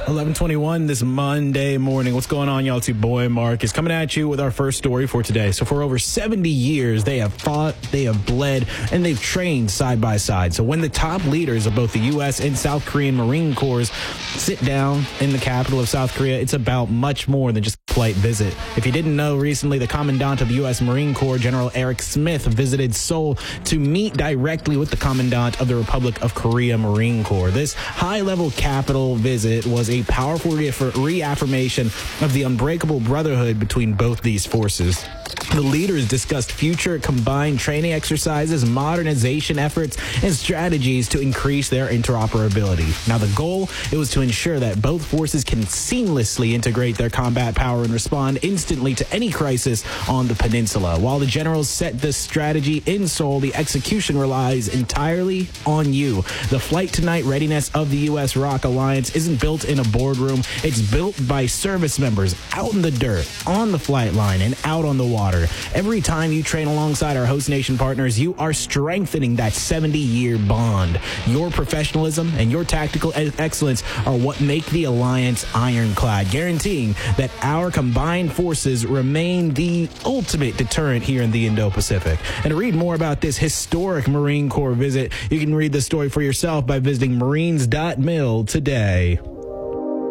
11:21 this Monday morning. What's going on, y'all? It's your boy Mark is coming at you with our first story for today. So for over 70 years, they have fought, they have bled, and they've trained side by side. So when the top leaders of both the U.S. and South Korean Marine Corps sit down in the capital of South Korea, it's about much more than just a polite visit. If you didn't know, recently the Commandant of the U.S. Marine Corps, General Eric Smith, visited Seoul to meet directly with the Commandant of the Republic of Korea Marine Corps. This high-level capital visit was a powerful reaffirmation of the unbreakable brotherhood between both these forces. The leaders discussed future combined training exercises, modernization efforts, and strategies to increase their interoperability. Now, the goal, it was to ensure that both forces can seamlessly integrate their combat power and respond instantly to any crisis on the peninsula. While the generals set this strategy in Seoul, the execution relies entirely on you. The flight tonight readiness of the U.S. ROK Alliance isn't built in a boardroom. It's built by service members out in the dirt, on the flight line, and out on the water. Every time you train alongside our host nation partners, you are strengthening that 70-year bond. Your professionalism and your tactical excellence are what make the alliance ironclad, guaranteeing that our combined forces remain the ultimate deterrent here in the Indo-Pacific. And to read more about this historic Marine Corps visit, you can read the story for yourself by visiting marines.mil today.